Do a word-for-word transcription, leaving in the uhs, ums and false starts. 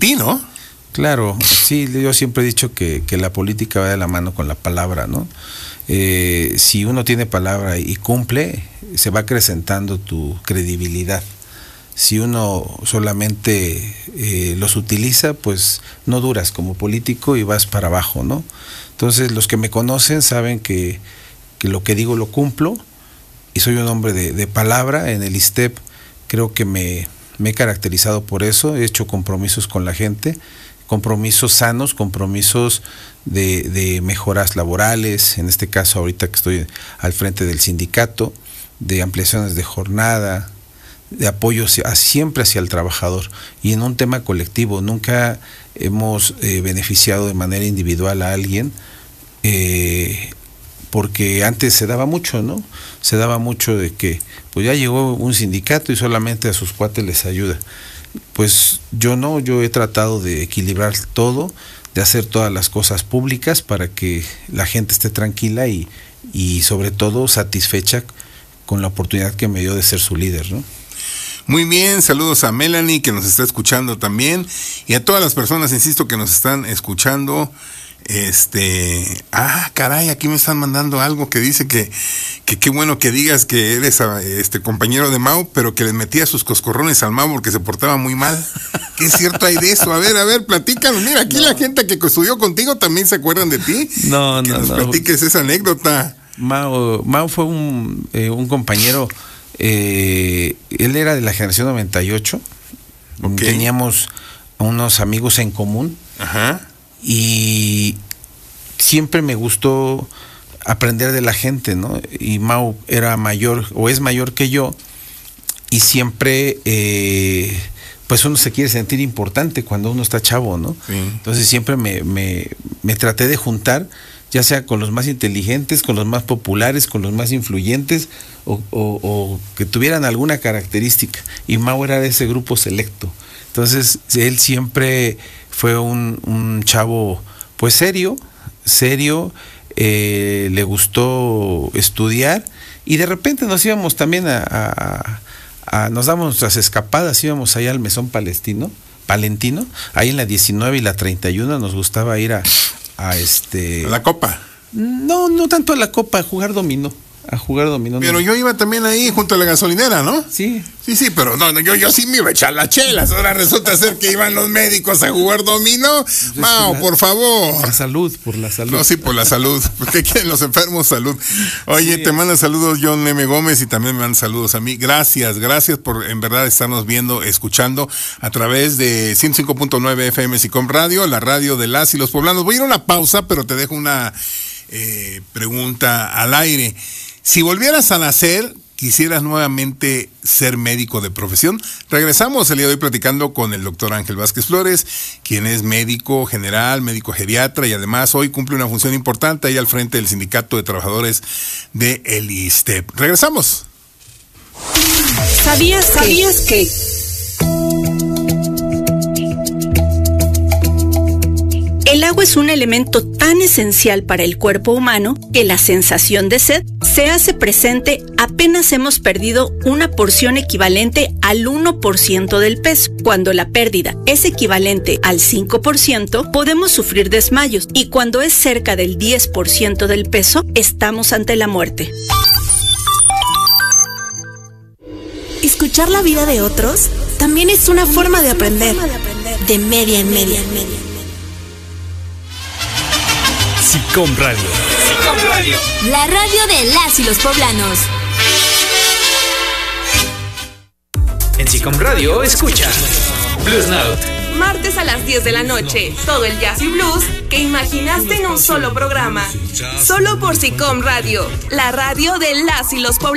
ti, ¿no? Claro, sí, yo siempre he dicho que, que la política va de la mano con la palabra, ¿no? Eh, si uno tiene palabra y cumple, se va acrecentando tu credibilidad. Si uno solamente eh, los utiliza, pues no duras como político y vas para abajo, ¿no? Entonces, los que me conocen saben que, que lo que digo lo cumplo y soy un hombre de, de palabra. En el ISSSTEP creo que me, me he caracterizado por eso, he hecho compromisos con la gente, compromisos sanos, compromisos de, de mejoras laborales, en este caso ahorita que estoy al frente del sindicato, de ampliaciones de jornada, de apoyo hacia, siempre hacia el trabajador y en un tema colectivo. Nunca hemos eh, beneficiado de manera individual a alguien, eh, porque antes se daba mucho, ¿no? Se daba mucho de que pues ya llegó un sindicato y solamente a sus cuates les ayuda. Pues yo no, yo he tratado de equilibrar todo, de hacer todas las cosas públicas para que la gente esté tranquila y, y sobre todo satisfecha con la oportunidad que me dio de ser su líder, ¿no? Muy bien, saludos a Melanie que nos está escuchando también y a todas las personas, insisto, que nos están escuchando. Este, ah, caray, aquí me están mandando algo que dice que que qué bueno que digas que eres este compañero de Mau, pero que le metía sus coscorrones al Mau porque se portaba muy mal. ¿Qué es cierto hay de eso? A ver, a ver, platícanos. Mira, aquí no. La gente que estudió contigo también se acuerdan de ti. No, que no, nos no. platiques esa anécdota. Mau, Mau fue un, eh, un compañero, eh, él era de la generación noventa y ocho. Okay. Teníamos unos amigos en común. Ajá. Y siempre me gustó aprender de la gente, ¿no? Y Mau era mayor o es mayor que yo y siempre eh, pues uno se quiere sentir importante cuando uno está chavo, ¿no? Sí. Entonces siempre me, me, me traté de juntar, ya sea con los más inteligentes, con los más populares, con los más influyentes o, o, o que tuvieran alguna característica, y Mau era de ese grupo selecto. Entonces él siempre fue un, un chavo pues serio, serio, eh, le gustó estudiar y de repente nos íbamos también a, a, a nos damos nuestras escapadas, íbamos allá al Mesón Palestino, Palentino, ahí en la diecinueve y la treinta y uno nos gustaba ir a, a este... ¿A la Copa? No, no tanto a la Copa, a jugar dominó. A jugar dominó. Pero yo iba también ahí junto a la gasolinera, ¿no? Sí. Sí, sí, pero no, no yo, yo sí me iba a echar las chelas. Ahora resulta ser que iban los médicos a jugar dominó. Pues Mau, por favor. Por la salud, por la salud. No, sí, por la salud. Porque quieren los enfermos salud. Oye, sí. Te mandan saludos John M. Gómez y también me mandan saludos a mí. Gracias, gracias por en verdad estarnos viendo, escuchando a través de ciento cinco punto nueve F M SICOM Radio, la radio de las y los poblanos. Voy a ir a una pausa, pero te dejo una eh, pregunta al aire. Si volvieras a nacer, ¿quisieras nuevamente ser médico de profesión? Regresamos el día de hoy platicando con el doctor Ángel Vázquez Flores, quien es médico general, médico geriatra y además hoy cumple una función importante ahí al frente del Sindicato de Trabajadores de el ISSSTEP. Regresamos. ¿Sabías que? ¿Sabías que? El agua es un elemento tan esencial para el cuerpo humano que la sensación de sed se hace presente apenas hemos perdido una porción equivalente al uno por ciento del peso. Cuando la pérdida es equivalente al cinco por ciento, podemos sufrir desmayos y cuando es cerca del diez por ciento del peso, estamos ante la muerte. Escuchar la vida de otros también es una forma de aprender, de media en media. SICOM Radio. SICOM Radio. La radio de las y los poblanos. En SICOM Radio escucha Blues Note. Martes a las diez de la noche. Todo el jazz y blues que imaginaste en un solo programa. Solo por SICOM Radio. La radio de las y los poblanos.